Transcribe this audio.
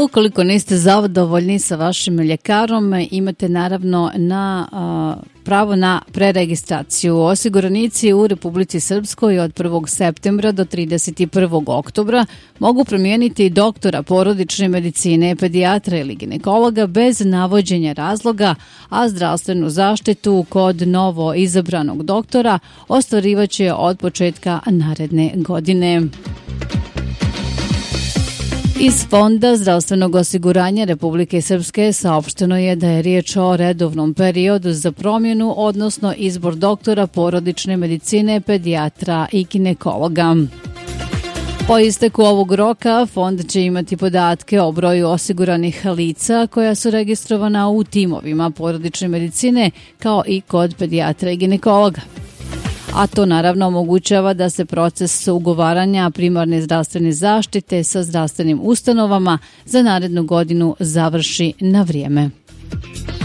Ukoliko niste zadovoljni sa vašim ljekarom, imate naravno pravo na preregistraciju. Osiguranici u Republici Srpskoj od 1. septembra do 31. oktobra mogu promijeniti doktora porodične medicine, pedijatra ili ginekologa bez navođenja razloga, a zdravstvenu zaštitu kod novo izabranog doktora ostvarivaće od početka naredne godine. Iz Fonda zdravstvenog osiguranja Republike Srpske saopšteno je da je riječ o redovnom periodu za promjenu, odnosno izbor doktora porodične medicine, pedijatra i ginekologa. Po isteku ovog roka, Fond će imati podatke o broju osiguranih lica koja su registrovana u timovima porodične medicine, kao i kod pedijatra i ginekologa. A to naravno omogućava da se proces ugovaranja primarne zdravstvene zaštite sa zdravstvenim ustanovama za narednu godinu završi na vrijeme.